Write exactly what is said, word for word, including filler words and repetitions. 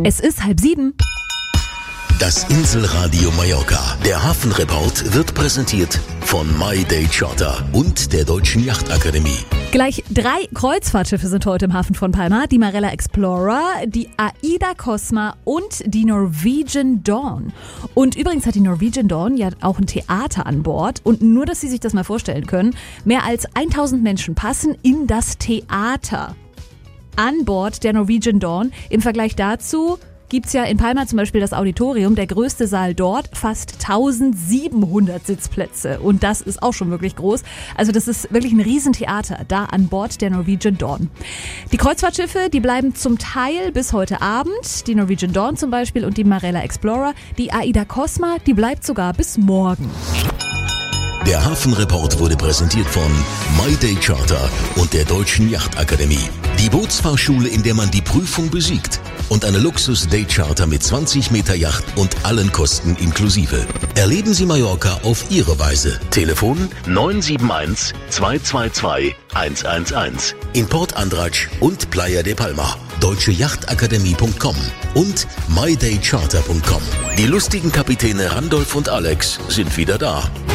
Es ist halb sieben. Das Inselradio Mallorca. Der Hafenreport wird präsentiert von My Day Charter und der Deutschen Yachtakademie. Gleich drei Kreuzfahrtschiffe sind heute im Hafen von Palma. Die Marella Explorer, die Aida Cosma und die Norwegian Dawn. Und übrigens hat die Norwegian Dawn ja auch ein Theater an Bord. Und nur, dass Sie sich das mal vorstellen können, mehr als tausend Menschen passen in das Theater an Bord der Norwegian Dawn. Im Vergleich dazu gibt's ja in Palma zum Beispiel das Auditorium, der größte Saal dort, fast eintausendsiebenhundert Sitzplätze. Und das ist auch schon wirklich groß. Also das ist wirklich ein Riesentheater da an Bord der Norwegian Dawn. Die Kreuzfahrtschiffe, die bleiben zum Teil bis heute Abend. Die Norwegian Dawn zum Beispiel und die Marella Explorer. Die Aida Cosma, die bleibt sogar bis morgen. Der Hafenreport wurde präsentiert von My Day Charter und der Deutschen Yachtakademie. Die Bootsfahrschule, in der man die Prüfung besiegt. Und eine Luxus-Day-Charter mit zwanzig Meter Yacht und allen Kosten inklusive. Erleben Sie Mallorca auf Ihre Weise. Telefon neun sieben eins, zwei zwei zwei, eins eins eins. In Port Andratx und Playa de Palma. deutsche yachtakademie punkt com und my day charter punkt com. Die lustigen Kapitäne Randolph und Alex sind wieder da.